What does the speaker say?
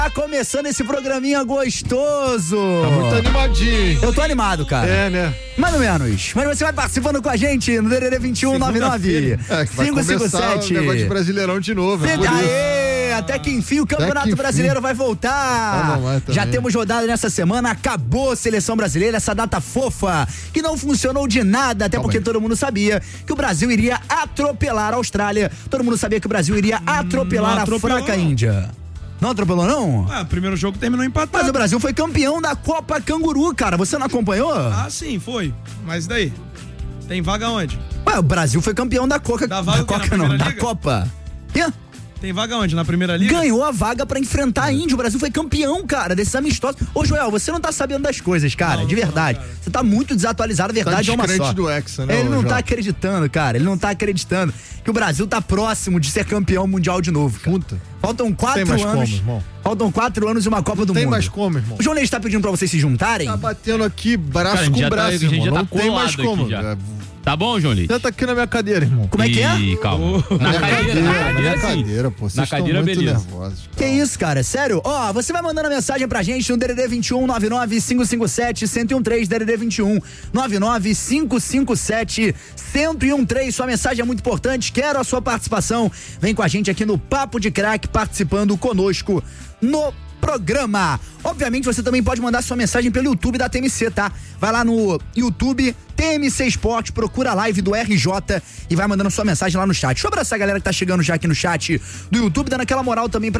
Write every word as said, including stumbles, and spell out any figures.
Tá começando esse programinha gostoso. Tá muito animadinho. Eu tô animado, cara. É, né? Mais ou menos. Mas você vai participando com a gente no D D D vinte e um nove nove É, que vai cinco cinco sete. o negócio de Brasileirão de novo. É por isso. Aê, até que enfim o Campeonato enfim. Brasileiro vai voltar. Vamos lá também. Já temos rodada nessa semana, acabou a seleção brasileira, essa data fofa, que não funcionou de nada, até Calma porque aí. todo mundo sabia que o Brasil iria atropelar a Austrália, todo mundo sabia que o Brasil iria atropelar a atropelou, fraca não. Índia. Não atropelou, não? Ah, primeiro jogo terminou empatado. Mas o Brasil foi campeão da Copa Canguru, cara. Você não acompanhou? Ah, sim, foi. Mas daí? Tem vaga onde? Ué, o Brasil foi campeão da Coca. Da vaga da o quê, na Coca não, Primeira da Liga? Copa. Quê? Tem vaga onde? Na primeira liga? Ganhou a vaga pra enfrentar a Índia. O Brasil foi campeão, cara, desses amistosos. Ô, Joel, você não tá sabendo das coisas, cara, Não, de não, verdade. cara. Você tá muito desatualizado, a verdade é uma descrente só. do Hexa, né, Ele ô, não tá Joel? acreditando, cara. Ele não tá acreditando que o Brasil tá próximo de ser campeão mundial de novo, cara. Puta. Faltam quatro mais anos. como, irmão. Faltam quatro anos e uma Copa do Tem Mundo. mais como, irmão. O João Neves tá pedindo pra vocês se juntarem? Tá batendo aqui braço Cara, a gente com já tá- braço, a gente irmão. já tá Não tem mais colado como. aqui já. É, Tá bom, João Lito? Senta aqui na minha cadeira, irmão. Como é que é? Ih, calma. Na Na minha cadeira, cadeira, na na minha cadeira, sim. cadeira, pô. Vocês Na estão cadeira, muito beleza. nervosos. Que isso, cara? Sério? Ó, você vai mandando a mensagem pra gente no D D D vinte e um nove nove cinco cinco sete um zero um três, D D D vinte e um nove nove cinco cinco sete um zero um três. Sua mensagem é muito importante, quero a sua participação. Vem com a gente aqui no Papo de Crack, participando conosco no programa. Obviamente você também pode mandar sua mensagem pelo YouTube da T M C, tá? Vai lá no YouTube T M C Esporte, procura a live do R J e vai mandando sua mensagem lá no chat. Deixa eu abraçar a galera que tá chegando já aqui no chat do YouTube, dando aquela moral também pra